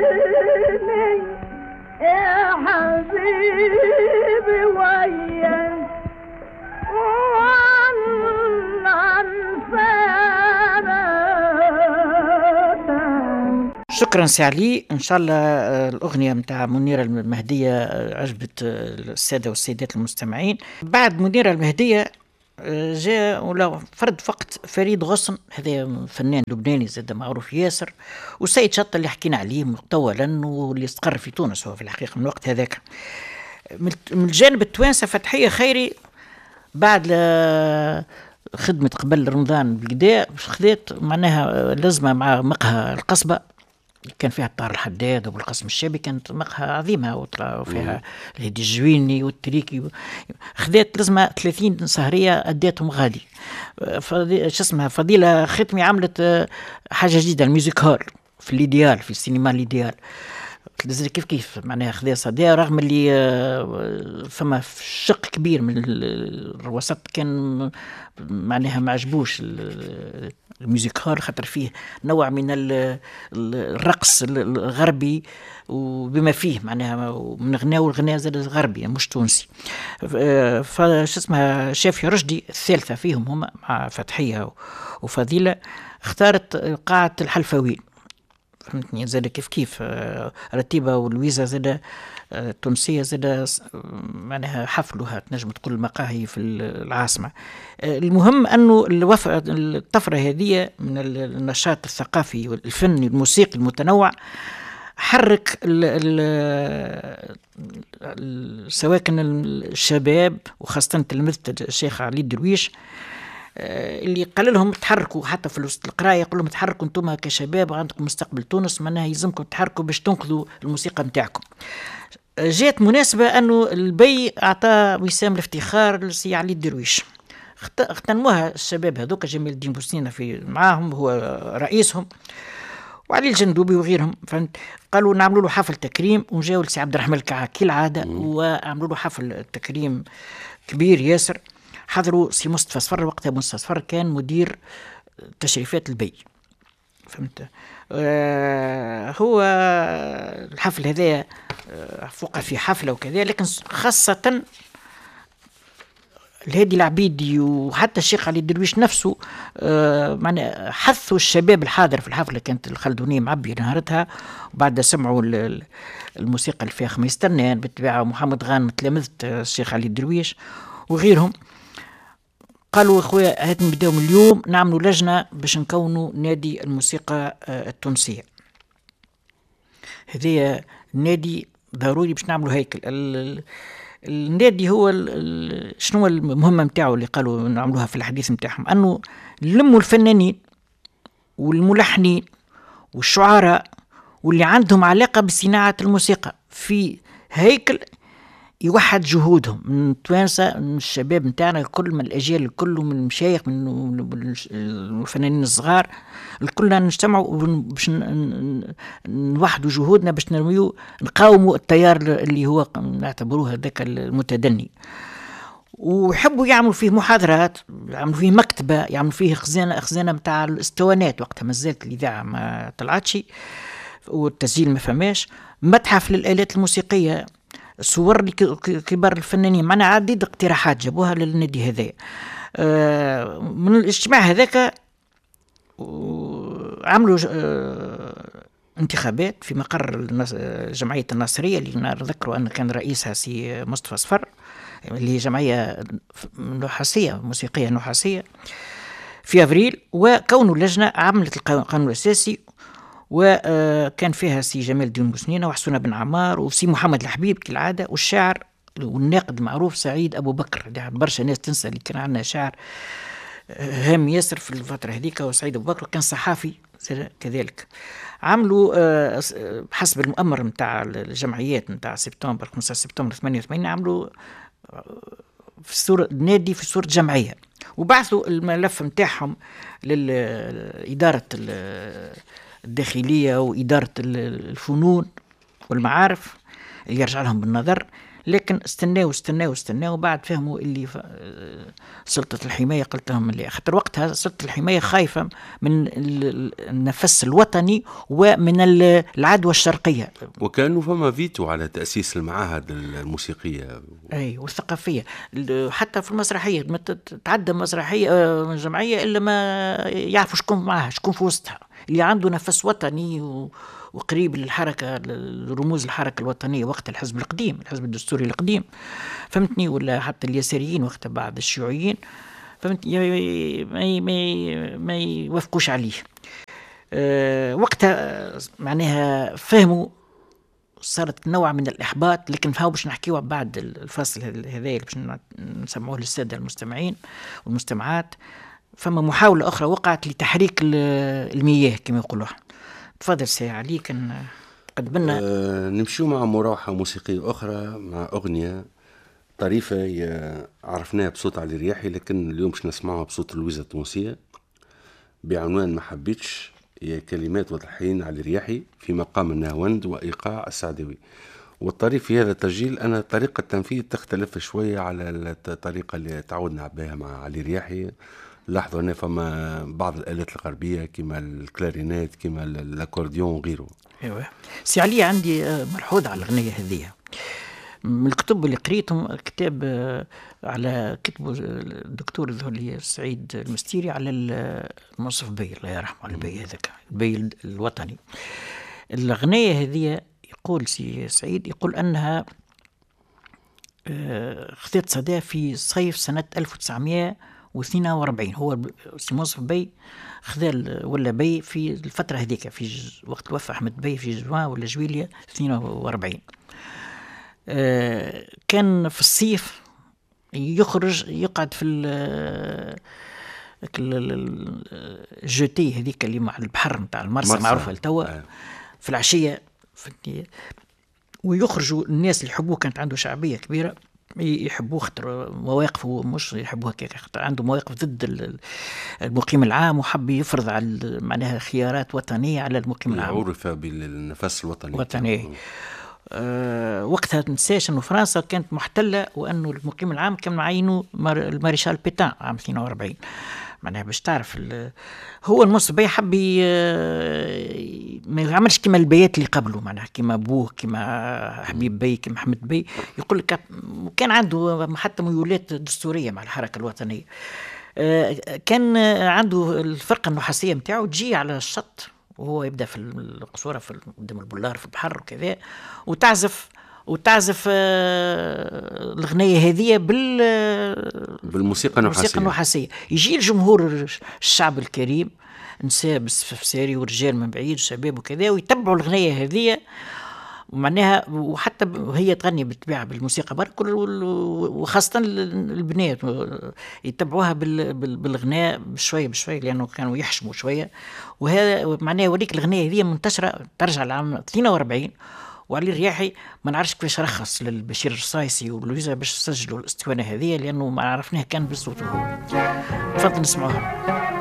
يا حبيبي وياك شكرا سي علي. ان شاء الله الاغنيه متاع منيره المهديه عجبت الساده والسيدات المستمعين. بعد منيره المهديه جاء ولا فرد فقط فريد غصن، هذا فنان لبناني زاد معروف ياسر، وسيد شطة اللي حكينا عليه مطولا واللي استقر في تونس هو في الحقيقه من الوقت هذاك. من الجانب التوانسه فتحيه خيري بعد خدمة قبل رمضان بكدا خذت معناها لازمة مع مقهى القصبة كان فيها الطار الحداد وابو القاسم الشابي، كانت مقهى عظيمة وفيها الهدي الجويني والتريكي، خذت لازمة 30 سهرية أديتهم غالي. شو اسمها فضيلة ختمي عملت حاجة جديدة الميوزيك هول في الإيديال في السينما الإيديال كيف معناها خذا صديق، رغم اللي فما شق كبير من الوسط كان معناها ما عجبوش الميوزيك هول خاطر فيه نوع من الرقص الغربي وبما فيه معناها من غناء والغناء زاد غربي مش تونسي. فش اسمها شافي رشدي الثالثة فيهم هم مع فتحية وفضيلة اختارت قاعة الحلفوي، فهمتني زاد كيف رتيبة ولويزا زاد تونسية زاد معناها حفلها تنجم تقول المقاهي في العاصمة. المهم أنه الطفرة هذه من النشاط الثقافي والفني الموسيقي المتنوع حرك سواء كان الشباب وخاصة تلمذة الشيخ علي درويش اللي قال لهم تحركوا حتى في وسط القرايه، يقول لهم تحركوا انتم كشباب عندكم مستقبل تونس، معناها يلزمكم تحركوا باش تنقذوا الموسيقى نتاعكم. جات مناسبه انه البي اعطى وسام الافتخار لسي علي الدرويش، اغتنموها الشباب هذوك جميل الدين بوسنينة في معاهم هو رئيسهم وعلي الجندوبي وغيرهم، فهمت؟ قالوا نعملوا له حفل تكريم، وجاوا لسي عبد الرحمن الكعكي كالعاده وعملوا له حفل تكريم كبير ياسر. حضروا سي مصطفى صفر، وقتها مصطفى صفر كان مدير تشريفات البي، فهمت؟ هو الحفل هذا فوق في حفلة وكذا، لكن خاصة الهادي العبيدي وحتى الشيخ علي الدرويش نفسه معنى حثوا الشباب الحاضر في الحفلة، كانت الخلدونية معبية نهارتها، وبعد سمعوا الموسيقى اللي فيها خميس ترنان بالتباع محمد غانم تلامذة الشيخ علي الدرويش وغيرهم، قالوا اخويا هات نبداو من اليوم نعملوا لجنة باش نكونوا نادي الموسيقى التونسية. هذه النادي ضروري باش نعملوا هيكل. النادي هو شنو المهمة متاعه اللي قالوا نعملوها في الحديث متاعهم، انه نلموا الفنانين والملحنين والشعراء واللي عندهم علاقة بصناعة الموسيقى في هيكل يوحد جهودهم من توانسة، من الشباب نتاعنا الكل، من الأجيال الكل، من المشايخ، من الفنانين الصغار الكلنا نجتمعوا باش نوحدوا جهودنا باش نقاوموا التيار اللي هو نعتبروه هذاك المتدني. ويحبوا يعملوا فيه محاضرات، يعملوا فيه مكتبة، يعملوا فيه خزانة متاع الاسطوانات وقتها ما زالت الإذاعة ما طلعتش والتسجيل ما فماش، متحف للآلات الموسيقية، صور كبار الفنانين، معنا عديد اقتراحات جابوها للنادي هذا. من الاجتماع هذاك عملوا انتخابات في مقر جمعية الناصرية اللي نذكروا أن كان رئيسها سي مصطفى صفر، اللي هي جمعية نحاسية موسيقية نحاسية، في أفريل، وكونوا لجنة عملت القانون الأساسي، وكان فيها سي جمال الدين بوسنينة وحسونة بن عمار وسي محمد الحبيب كالعادة، والشاعر والناقد المعروف سعيد أبو بكر، برشا ناس تنسى اللي كان عندنا شاعر هام ياسر في الفترة هذيك، وسعيد أبو بكر كان صحافي كذلك. عملوا حسب المؤمر متاع الجمعيات متاع سبتمبر 15 سبتمبر 88 عملوا في صورة نادي في صورة جمعية، وبعثوا الملف متاعهم للإدارة الداخلية وإدارة الفنون والمعارف اللي يرجع لهم بالنظر لكن استناو بعد فهموا اللي سلطة الحماية قلت لهم اللي خاطر وقتها سلطة الحماية خايفة من النفس الوطني ومن العدوى الشرقية، وكانوا فما فيتو على تأسيس المعاهد الموسيقية أي والثقافية. حتى في المسرحية ما تتعدى مسرحية جمعية إلا ما يعرفوا شكون معها، شكون في وسطها اللي عنده نفس وطني وقريب للحركة، رموز الحركة الوطنية وقت الحزب القديم، الحزب الدستوري القديم، فهمتني، ولا حتى اليساريين وقت بعد الشيوعيين، فهمتني، ما يوافقوش عليه. وقتها معناها فهموا، صارت نوع من الإحباط، لكن فهو باش نحكيه بعد الفصل هذا باش نسمعوه للسادة المستمعين والمستمعات. فما محاولة أخرى وقعت لتحريك المياه كما يقولوها. تفضل سي علي، كان قد بنا نمشيو مع مروحة موسيقية أخرى، مع أغنية طريفة عرفناها بصوت علي رياحي، لكن اليوم باش نسمعها بصوت لويزا التونسية بعنوان ما حبيتش. هي كلمات وتلحين علي رياحي في مقام النهاوند وإيقاع السعدوي. والطريف في هذا التسجيل أنا طريقة التنفيذ تختلف شوية على الطريقة اللي تعودنا بها مع علي رياحي. لاحظوا هنا فما بعض الآلات الغربية كما الكلارينات كما الأكورديون وغيره. ايوه سي علي، عندي ملحوظة على الأغنية هذه. من الكتب اللي قريتهم كتاب على كتبه الدكتور الذهلي سعيد المستيري على المنصف بي، الله يرحمه، البي هذاك البي الوطني. الأغنية هذه يقول سي سعيد، يقول أنها خذت صدى في صيف سنة 1942. هو سي منصف بي خذا ولا بي في الفترة هذيك، في وقت توفى أحمد بي في جوان ولا جويلية 42. كان في الصيف يخرج يقعد في الجوتي هذيك اللي مع البحر نتاع المرسى معروفة لتوا، في العشية ويخرجوا الناس اللي يحبوه، كانت عنده شعبية كبيرة يحبوه خاطر مواقفه مش يحبوها كيك، خاطر عنده مواقف ضد المقيم العام وحب يفرض على معناها خيارات وطنية على المقيم العام. عرف بالنفس الوطني. وقتها تنساش انه فرنسا كانت محتله، وانه المقيم العام كان معينه المارشال بيتان عام 42. معناها باش تعرف هو المنصف حب ما يعملش كما البيات اللي قبله، معناها كما ابوه كما حبيب بي كما محمد بي. يقول لك كان عنده حتى ميولات دستوريه مع الحركه الوطنيه. كان عنده الفرقه النحاسيه نتاعو تجي على الشط وهو يبدا في القصوره في قدام البولار في البحر وكذا، وتعزف الأغنية هذه بالموسيقى النحاسية. يجي الجمهور الشعب الكريم، نساء بالسفساري ورجال من بعيد وشباب وكذا، ويتبعوا الأغنية هذه ومعناها، وحتى هي تغني بالطبيعة بالموسيقى برك، وخاصة البنات يتبعوها بالغناء بشوية بشوية، لأنه كانوا يحشموا شوية. وهذا معناها يوريك الأغنية هذه منتشرة ترجع لعام 42. وعلي الرياحي ما نعرفش كيفاش رخص للبشير الرصايسي ولويزا باش يسجلوا الاسطوانة هذه، لأنه ما عرفناها كان بالصوت. تفضل نسمعوها.